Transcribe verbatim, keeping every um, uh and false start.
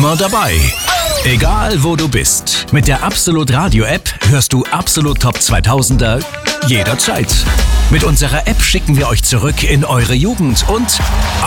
immer dabei. Egal wo du bist. Mit der Absolut Radio App hörst du Absolut Top zweitausender jederzeit. Mit unserer App schicken wir euch zurück in eure Jugend und